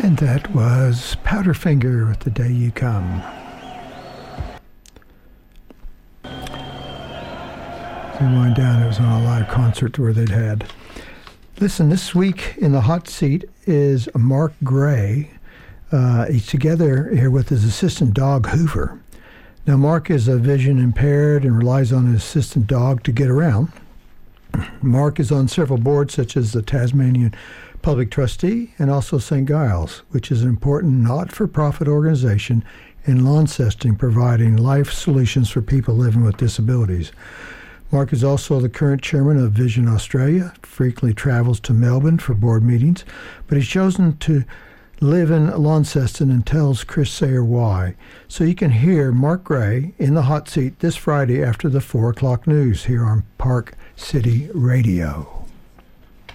And that was Powderfinger with The Day You Come. As we wind down, it was on a live concert where they'd had. Listen, this week in the hot seat is Mark Gray. He's together here with his assistant dog, Hoover. Now, Mark is a vision impaired and relies on his assistant dog to get around. Mark is on several boards, such as the Tasmanian Public Trustee and also St. Giles, which is an important not-for-profit organization in Launceston providing life solutions for people living with disabilities. Mark is also the current chairman of Vision Australia, frequently travels to Melbourne for board meetings, but he's chosen to live in Launceston and tells Chris Sayer why. So you can hear Mark Gray in the hot seat this Friday after the 4 o'clock news here on Park City Radio.